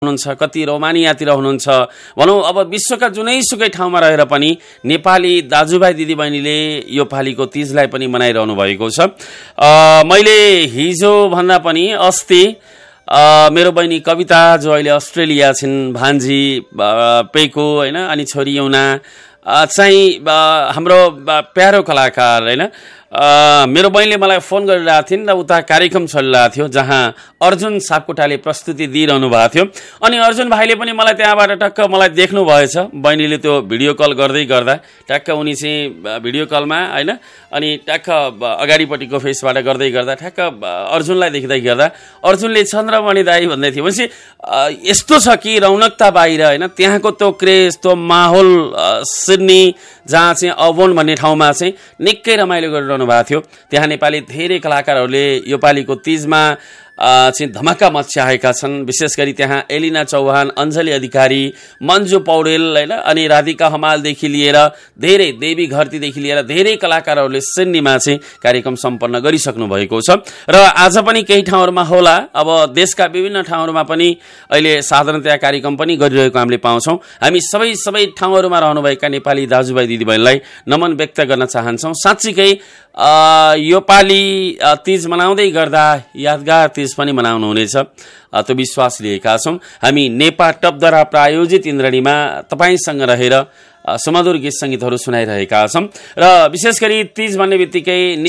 हुनुहुन्छ, कति रोमानियातिर हुनुहुन्छ, भनौँ अब विश्वका जुनैसुकै ठाउँमा रहेर पनि नेपाली दाजुभाइ दिदीबहिनीले यो पालिको तीजलाई पनि मनाइरहनु भएको छ। मैले हिजो भन्दा पनि अस्ति मेरो बहिनी कविता जो अहिले अस्ट्रेलिया छिन्, भान्जी पेको होइन, अनि छोरी यौना चाहिँ हाम्रो प्यारो कलाकार होइन, मेरो बहिनीले मलाई फोन गरिरहेको थिइन् र उता कार्यक्रम चलिरहेको थियो जहाँ अर्जुन सापकोटाले प्रस्तुति दिइरहनु भएको थियो। अनि अर्जुन भाइले पनि मलाई त्यहाँबाट टक्क मलाई देख्नु भएछ। बहिनीले त्यो भिडियो कल गर्दै गर्दा टक्क उनी चाहिँ भिडियो कलमा होइन, अनि टक्क अगाडिपट्टिको फेसबाट गर्दै गर्दा ठ्याक्क अर्जुनलाई देख्दै गर्दा अर्जुनले चन्द्रमणि दाई भन्दै थियो। भनेपछि यस्तो छ कि रौनकता बाहिर होइन, त्यहाँको त्यो क्रेज, त्यो माहौल सिडनी जहाँ चाहिँ अभोन भन्ने ठाउँमा चाहिँ निकै रमाइलो गरिरहनु भएको थियो। त्यहाँ नेपाली धेरै कलाकारहरूले यो पालिको तीजमा चाहिँ धमाका मच्याएका छन्। विशेष गरी त्यहाँ एलिना चौहान, अञ्जली अधिकारी, मन्जु पौडेल होइन, अनि राधिका हमालदेखि लिएर धेरै देवी घरतीदेखि लिएर धेरै कलाकारहरूले सिडनीमा चाहिँ कार्यक्रम सम्पन्न गरिसक्नु भएको छ र आज पनि केही ठाउँहरूमा होला। अब देशका विभिन्न ठाउँहरूमा पनि अहिले साधारणतया कार्यक्रम पनि गरिरहेको हामीले पाउँछौँ। हामी सबै ठाउँहरूमा रहनुभएका नेपाली दाजुभाइ दिदीबहिनीलाई नमन व्यक्त गर्न चाहन्छौँ। साँच्चीकै यो पालि तीज मनाउँदै गर्दा यादगार तीज पनि मनाउनु हुनेछ, त्यो विश्वास लिएका छौँ। हामी नेपाल टपद्वारा प्रायोजित इन्द्रणीमा तपाईँसँग रहेर सुमधुर गीत सङ्गीतहरू सुनाइरहेका छौँ र विशेष गरी तीज भन्ने बित्तिकै